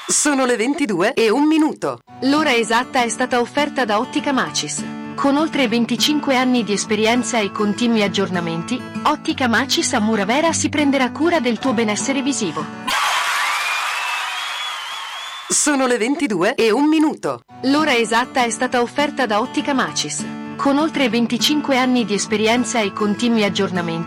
Sono le 22:01. L'ora esatta è stata offerta da Ottica Macis. Con oltre 25 anni di esperienza e continui aggiornamenti, Ottica Macis a Muravera si prenderà cura del tuo benessere visivo. Sono le 22:01. L'ora esatta è stata offerta da Ottica Macis. Con oltre 25 anni di esperienza e continui aggiornamenti,